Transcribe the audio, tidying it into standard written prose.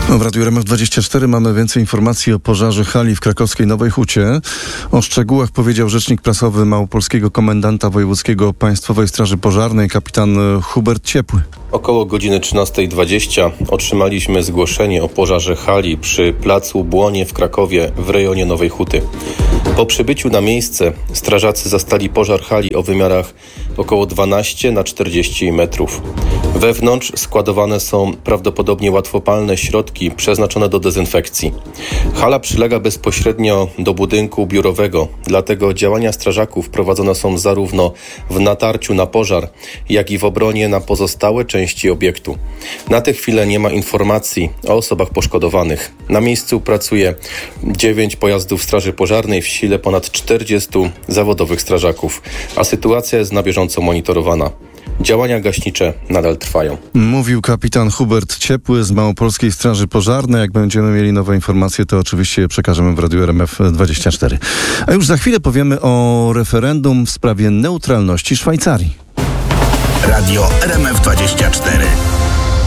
W Radiu RMF24 mamy więcej informacji o pożarze hali w krakowskiej Nowej Hucie. O szczegółach powiedział rzecznik prasowy małopolskiego komendanta wojewódzkiego Państwowej Straży Pożarnej kapitan Hubert Ciepły. Około godziny 13:20 otrzymaliśmy zgłoszenie o pożarze hali przy placu Błonie w Krakowie w rejonie Nowej Huty. Po przybyciu na miejsce strażacy zastali pożar hali o wymiarach około 12x40 metrów. Wewnątrz składowane są prawdopodobnie łatwopalne środki przeznaczone do dezynfekcji. Hala przylega bezpośrednio do budynku biurowego, dlatego działania strażaków prowadzone są zarówno w natarciu na pożar, jak i w obronie na pozostałe części obiektu. Na tę chwilę nie ma informacji o osobach poszkodowanych. Na miejscu pracuje 9 pojazdów Straży Pożarnej, w sile ponad 40 zawodowych strażaków, a sytuacja jest na bieżąco monitorowana. Działania gaśnicze nadal trwają. Mówił kapitan Hubert Ciepły z Małopolskiej Straży Pożarnej. Jak będziemy mieli nowe informacje, to oczywiście przekażemy w Radiu RMF24. A już za chwilę powiemy o referendum w sprawie neutralności Szwajcarii. Radio RMF24.